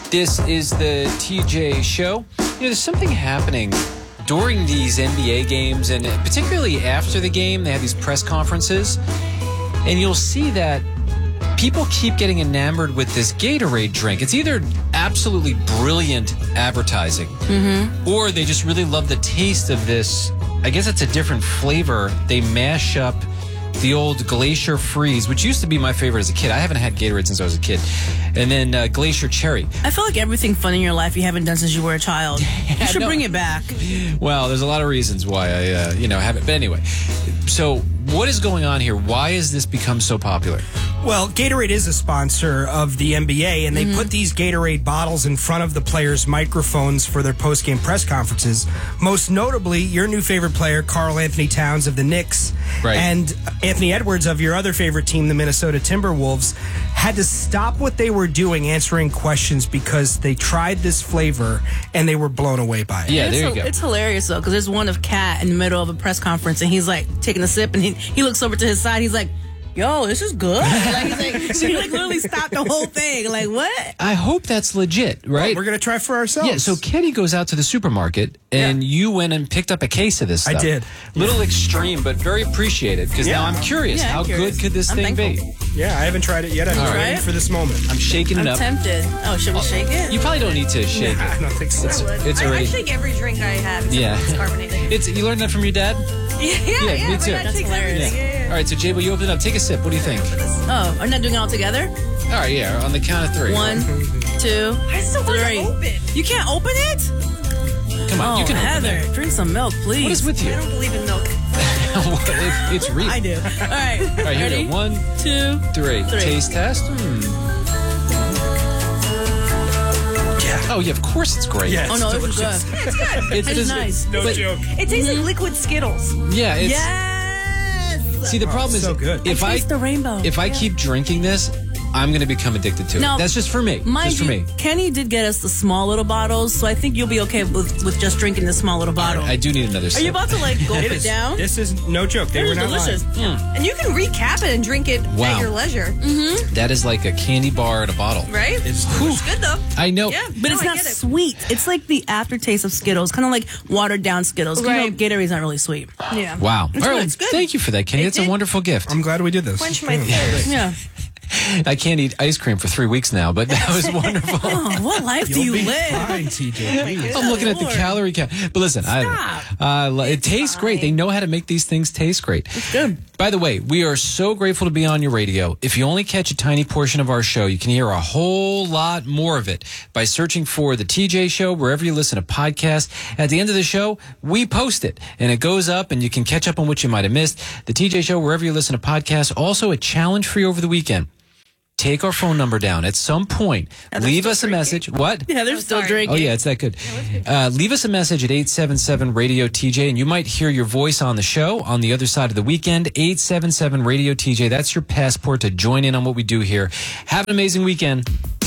This is the TJ Show. You know, there's something happening during these NBA games, and particularly after the game, they have these press conferences, and you'll see that people keep getting enamored with this Gatorade drink. It's either absolutely brilliant advertising, or they just really love the taste of this. I guess it's a different flavor. They mash up the old Glacier Freeze, which used to be my favorite as a kid. I haven't had Gatorade since I was a kid. And then Glacier Cherry. I feel like everything fun in your life you haven't done since you were a child. You should bring it back. Well, there's a lot of reasons why I, haven't. But anyway, so what is going on here? Why has this become so popular? Well, Gatorade is a sponsor of the NBA, and they put these Gatorade bottles in front of the players' microphones for their post-game press conferences. Most notably, your new favorite player, Karl Anthony Towns of the Knicks, and Anthony Edwards of your other favorite team, the Minnesota Timberwolves, had to stop what they were doing answering questions because they tried this flavor and they were blown away by it. Yeah, there you go. It's hilarious, though, because there's one of Kat in the middle of a press conference, and he's, like, taking a sip, and he looks over to his side. He's like, yo, this is good. So he literally stopped the whole thing. Like, what? I hope that's legit, right? Well, we're going to try for ourselves. Yeah, so Kenny goes out to the supermarket, and you went and picked up a case of this stuff. I did. Little extreme, but very appreciated, because now I'm curious. How good could this thing be? Yeah, I haven't tried it yet. I'm ready for this moment. I'm shaking it I'm up. tempted. Oh, should we shake it? You probably don't need to shake it. I don't think so. It's already. I shake every drink I have. It's carbonated. You learned that from your dad? Yeah, me too. That's hilarious. Yeah. All right, so Jabo, you open it up. Take a sip. What do you think? Oh, are we not doing it all together? All right, yeah, on the count of three. 1, 2, I still want 3. to open. You can't open it? Come on, Oh, you can Heather, open it. drink some milk, please. What is with you? I don't believe in milk. It's real. I do. All right. All right, here Ready? we go. 1, 2, 3. Taste test. Oh, yeah, of course it's great. Yeah, Oh, no, it's this is delicious. good. It's good. It's just- nice. No But- joke. It tastes like liquid Skittles. Yeah, it's. Yes! See, the problem is, so good. if I taste the rainbow. if I keep drinking this, I'm going to become addicted to it. Now, That's just for me. Mind Just for you, me. Kenny did get us the small little bottles, so I think you'll be okay with just drinking the small little bottle. I do need another Are sip. you about to, like, gulp it down? This is no joke. They It were is not delicious. lying. And you can recap it and drink it Wow. at your leisure. That is like a candy bar in a bottle. Right? It's It's good, though. I know. Yeah. But No, it's I not get it. sweet. It's like the aftertaste of Skittles, kind of like watered down Skittles. Right. You know, Gatorade's not really sweet. Yeah. Wow. All right, it's good. thank you for that, Kenny. It's a did. wonderful gift. I'm glad we did this. Quench my thirst. Yeah. I can't eat ice cream for 3 weeks now, but that was wonderful. Oh, what life do you You'll be live? fine, TJ. Please. I'm looking at the Lord. calorie count. But listen, it tastes great. They know how to make these things taste great. It's good. By the way, we are so grateful to be on your radio. If you only catch a tiny portion of our show, you can hear a whole lot more of it by searching for The TJ Show wherever you listen to podcasts. At the end of the show, we post it, and it goes up, and you can catch up on what you might have missed. The TJ Show wherever you listen to podcasts. Also, a challenge for you over the weekend. Take our phone number down at some point. Leave us a message. What? Yeah, they're still drinking. Oh, yeah, it's that good. Leave us a message at 877-RADIO-TJ, and you might hear your voice on the show on the other side of the weekend. 877-RADIO-TJ. That's your passport to join in on what we do here. Have an amazing weekend.